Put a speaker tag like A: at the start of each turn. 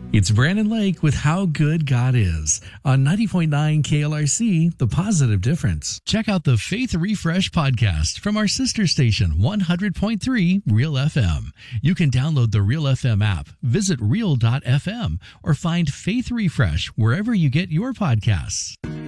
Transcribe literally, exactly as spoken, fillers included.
A: It's Brandon Lake with How Good God Is on ninety point nine K L R C, The Positive Difference. Check out the Faith Refresh podcast from our sister station, one hundred point three Real F M. You can download the Real F M app, visit real dot f m, or find Faith Refresh wherever you get your podcasts.